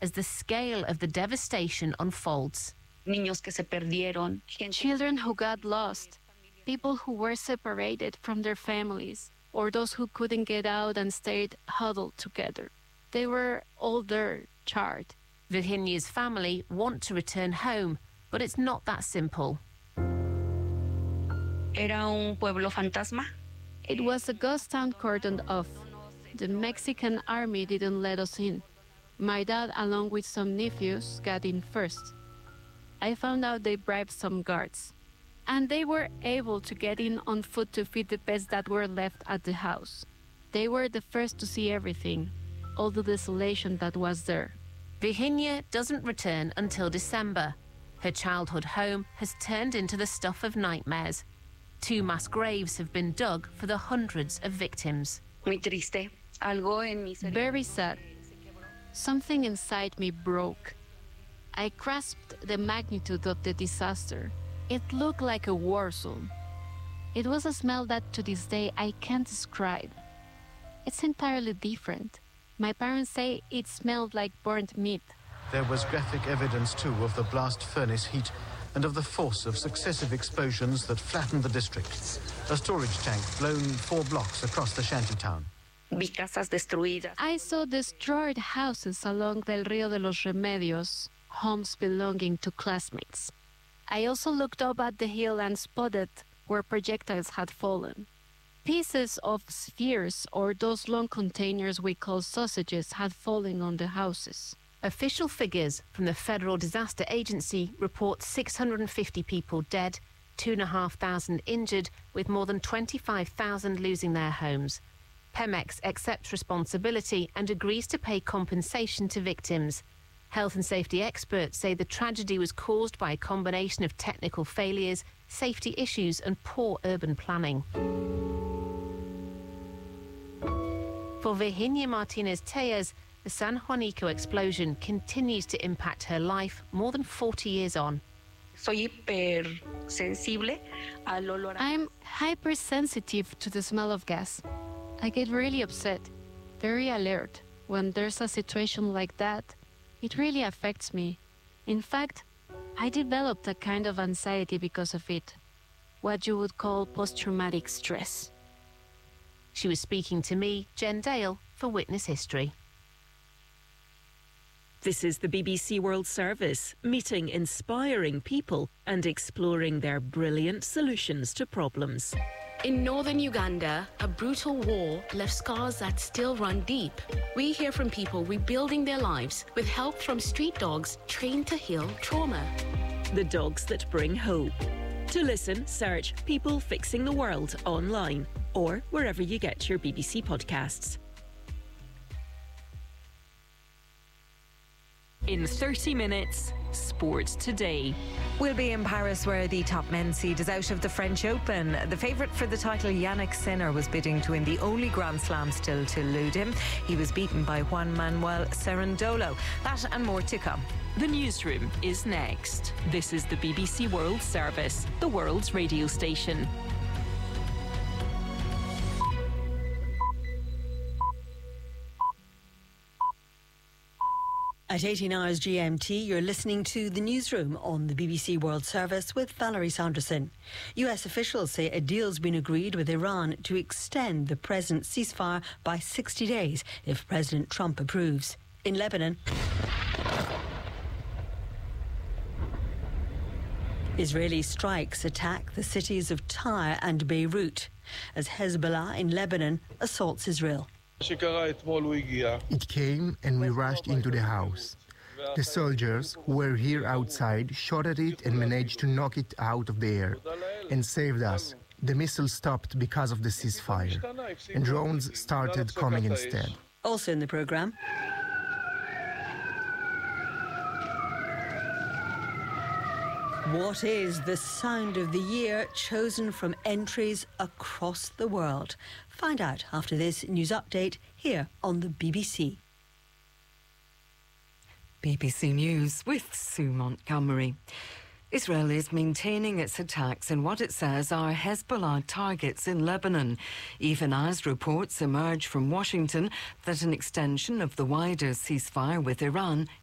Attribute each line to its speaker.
Speaker 1: as the scale of the devastation unfolds.
Speaker 2: Niños que se perdieron.
Speaker 3: Children who got lost. People who were separated from their families, or those who couldn't get out and stayed huddled together. They were all there, charred.
Speaker 1: Virginia's family want to return home, but it's not that simple.
Speaker 2: Era un pueblo fantasma.
Speaker 3: It was a ghost town cordoned off. The Mexican army didn't let us in. My dad, along with some nephews, got in first. I found out they bribed some guards. And they were able to get in on foot to feed the pets that were left at the house. They were the first to see everything, all the desolation that was there.
Speaker 1: Virginia doesn't return until December. Her childhood home has turned into the stuff of nightmares. 2 mass graves have been dug for the hundreds of victims.
Speaker 2: Muy triste. Algo en mi cerebro.
Speaker 3: Very sad. Something inside me broke. I grasped the magnitude of the disaster. It looked like a war zone. It was a smell that to this day I can't describe. It's entirely different. My parents say it smelled like burnt meat.
Speaker 4: There was graphic evidence too of the blast furnace heat and of the force of successive explosions that flattened the district. A storage tank blown 4 blocks across the shantytown.
Speaker 2: Vi casas destruidas.
Speaker 3: I saw destroyed houses along Del Rio de los Remedios, homes belonging to classmates. I also looked up at the hill and spotted where projectiles had fallen. Pieces of spheres, or those long containers we call sausages, had fallen on the houses.
Speaker 1: Official figures from the Federal Disaster Agency report 650 people dead, 2,500 injured, with more than 25,000 losing their homes. Pemex accepts responsibility and agrees to pay compensation to victims. Health and safety experts say the tragedy was caused by a combination of technical failures, safety issues and poor urban planning. For Virginia Martinez-Tellez, the San Juanico explosion continues to impact her life more than 40 years on.
Speaker 2: Soy hipersensible al olor.
Speaker 3: I'm hypersensitive to the smell of gas. I get really upset, very alert. When there's a situation like that, it really affects me. In fact, I developed a kind of anxiety because of it, what you would call post-traumatic stress.
Speaker 1: She was speaking to me, Jen Dale, for Witness History.
Speaker 5: This is the BBC World Service, meeting inspiring people and exploring their brilliant solutions to problems.
Speaker 6: In northern Uganda, a brutal war left scars that still run deep. We hear from people rebuilding their lives with help from street dogs trained to heal trauma.
Speaker 5: The dogs that bring hope. To listen, search People Fixing the World online or wherever you get your BBC podcasts. In 30 minutes, Sport Today.
Speaker 7: We'll be in Paris where the top men's seed is out of the French Open. The favourite for the title, Yannick Sinner, was bidding to win the only Grand Slam still to elude him. He was beaten by Juan Manuel Cerundolo. That and more to come.
Speaker 5: The newsroom is next. This is the BBC World Service, the world's radio station.
Speaker 8: At 18 hours GMT, you're listening to the newsroom on the BBC World Service with Valerie Sanderson. US officials say a deal's been agreed with Iran to extend the present ceasefire by 60 days if President Trump approves. In Lebanon, Israeli strikes attack the cities of Tyre and Beirut as Hezbollah in Lebanon assaults Israel.
Speaker 9: It came and we rushed into the house. The soldiers who were here outside shot at it and managed to knock it out of the air and saved us. The missiles stopped because of the ceasefire and drones started coming instead.
Speaker 8: Also in the programme, what is the sound of the year chosen from entries across the world? Find out after this news update here on the BBC.
Speaker 10: BBC News with Sue Montgomery. Israel is maintaining its attacks in what it says are Hezbollah targets in Lebanon, even as reports emerge from Washington that an extension of the wider ceasefire with Iran